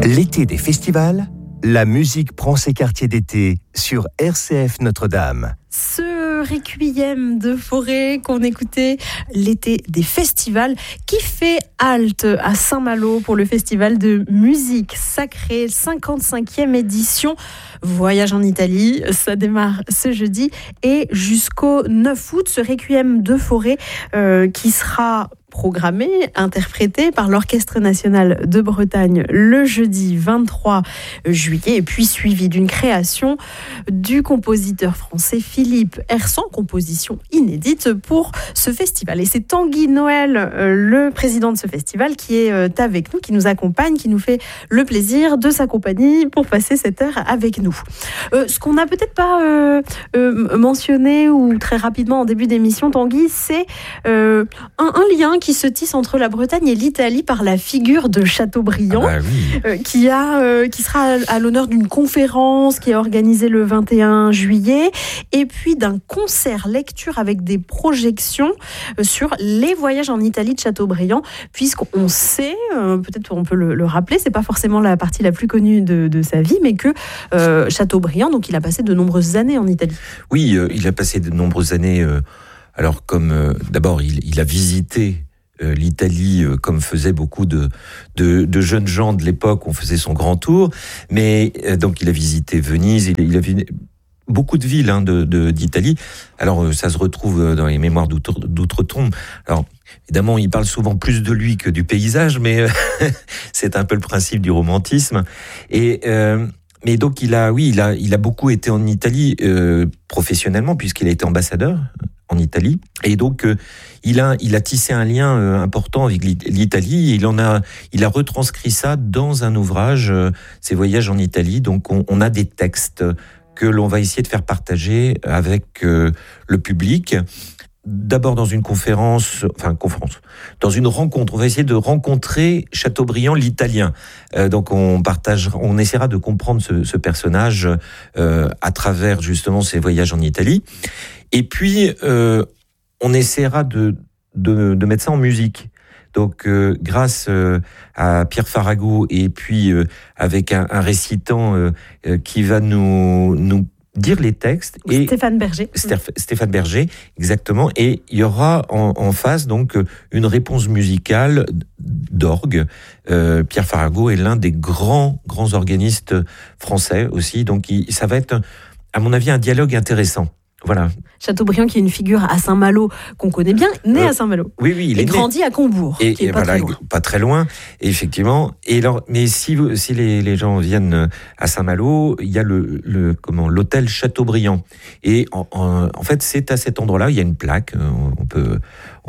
L'été des festivals, la musique prend ses quartiers d'été sur RCF Notre-Dame. Ce requiem de Fauré qu'on écoutait l'été des festivals qui fait halte à Saint-Malo pour le festival de musique sacrée, 55e édition. Voyage en Italie, ça démarre ce jeudi et jusqu'au 9 août, ce requiem de Fauré qui sera programmé, interprété par l'Orchestre national de Bretagne le jeudi 23 juillet et puis suivi d'une création du compositeur français Philippe Hersant, composition inédite pour ce festival. Et c'est Tanguy Noël, le président de ce festival, qui est avec nous, qui nous accompagne, qui nous fait le plaisir de sa compagnie pour passer cette heure avec nous. Ce qu'on n'a peut-être pas mentionné ou très rapidement en début d'émission, Tanguy, c'est un lien qui se tisse entre la Bretagne et l'Italie par la figure de Chateaubriand, qui sera à l'honneur d'une conférence qui est organisée le 21 juillet, et puis d'un concert lecture avec des projections sur les voyages en Italie de Chateaubriand, puisqu'on sait, peut-être on peut le rappeler, c'est pas forcément la partie la plus connue de sa vie, mais que Chateaubriand, donc il a passé de nombreuses années en Italie. Oui, il a passé de nombreuses années. Alors comme d'abord il a visité l'Italie comme faisaient beaucoup de jeunes gens de l'époque, on faisait son grand tour, mais donc il a visité Venise, il a vu beaucoup de villes d'Italie. Alors ça se retrouve dans les mémoires d'outre-tombe. Alors évidemment, il parle souvent plus de lui que du paysage, mais c'est un peu le principe du romantisme. Mais donc il a beaucoup été en Italie professionnellement, puisqu'il a été ambassadeur en Italie, et donc il a tissé un lien important avec l'Italie. Il a retranscrit ça dans un ouvrage, ses voyages en Italie. Donc on a des textes que l'on va essayer de faire partager avec le public. D'abord dans une dans une rencontre. On va essayer de rencontrer Chateaubriand, l'italien. Donc on essaiera de comprendre ce personnage à travers justement ses voyages en Italie. Et puis on essaiera de mettre ça en musique. Donc grâce à Pierre Farago et puis avec un récitant qui va nous dire les textes, et Stéphane Berger, exactement, et il y aura en face donc une réponse musicale d'orgue. Pierre Farago est l'un des grands organistes français aussi, donc ça va être, à mon avis, un dialogue intéressant. Voilà. Chateaubriand, qui est une figure à Saint-Malo qu'on connaît bien, né à Saint-Malo. Oui, il est grandi à Combourg, qui est pas très loin, effectivement. Et alors, mais si les gens viennent à Saint-Malo, il y a l'hôtel Chateaubriand. Et en fait, c'est à cet endroit-là, il y a une plaque. On peut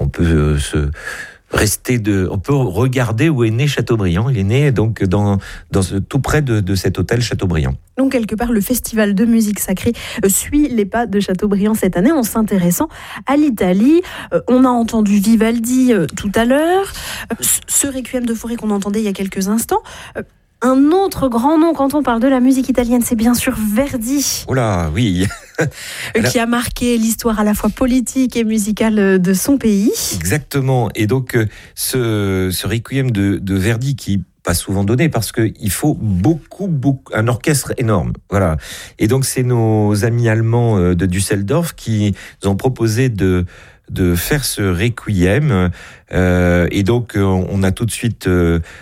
on peut regarder où est né Chateaubriand. Il est né donc tout près de cet hôtel Chateaubriand. Donc quelque part, le festival de musique sacrée suit les pas de Chateaubriand cette année en s'intéressant à l'Italie. On a entendu Vivaldi tout à l'heure, ce requiem de Fauré qu'on entendait il y a quelques instants. Un autre grand nom quand on parle de la musique italienne, c'est bien sûr Verdi. Oh là, oui. Qui a marqué l'histoire à la fois politique et musicale de son pays. Exactement. Et donc, ce requiem de Verdi qui pas souvent donné parce qu'il faut beaucoup, un orchestre énorme. Voilà. Et donc, c'est nos amis allemands de Düsseldorf qui nous ont proposé de faire ce requiem. Et donc, on a tout de suite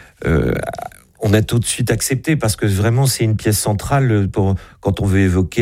accepté parce que vraiment c'est une pièce centrale quand on veut évoquer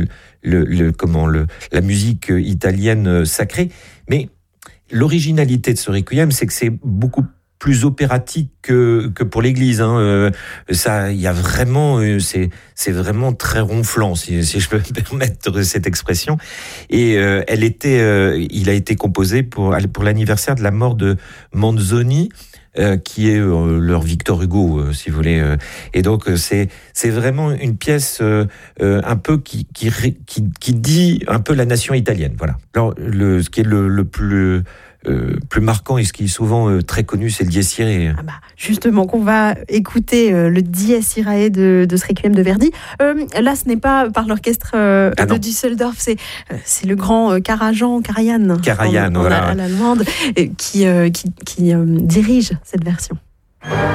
la musique italienne sacrée. Mais l'originalité de ce requiem, c'est que c'est beaucoup plus opératique que pour l'église. Ça, il y a vraiment, c'est vraiment très ronflant, si je peux me permettre cette expression. Et il a été composé pour l'anniversaire de la mort de Manzoni. Qui est leur Victor Hugo, si vous voulez. Et donc c'est vraiment une pièce un peu qui dit un peu la nation italienne. Voilà. Alors ce qui est le plus marquant et ce qui est souvent très connu, c'est le Dies Irae. Justement, qu'on va écouter le Dies Irae de ce requiem de Verdi. Là, ce n'est pas par l'orchestre de Düsseldorf, c'est le grand Karajan voilà. à l'allemande qui dirige cette version.